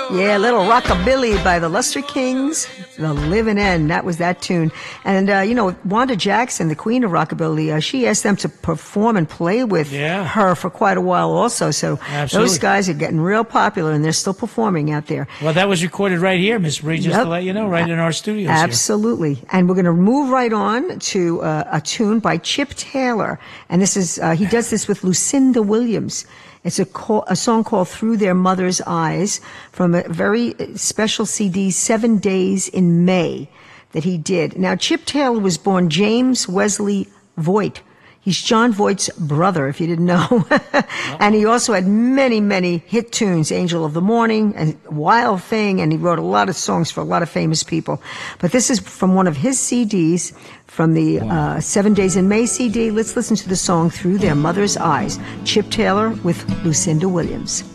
Yeah, Little Rockabilly by the Luster Kings, The Living End. That was that tune. And, Wanda Jackson, the queen of rockabilly, she asked them to perform and play with her for quite a while also. So those guys are getting real popular, and they're still performing out there. Well, that was recorded right here, Miss Bree, just to let you know, right in our studios. Absolutely. Here. And we're going to move right on to a tune by Chip Taylor. And this is, he does this with Lucinda Williams. It's a song called Through Their Mother's Eyes from a very special CD, 7 Days in May, that he did. Now, Chip Taylor was born James Wesley Voigt. He's John Voight's brother, if you didn't know. And he also had many, many hit tunes, Angel of the Morning and Wild Thing, and he wrote a lot of songs for a lot of famous people. But this is from one of his CDs, from the 7 Days in May CD. Let's listen to the song Through Their Mother's Eyes. Chip Taylor with Lucinda Williams.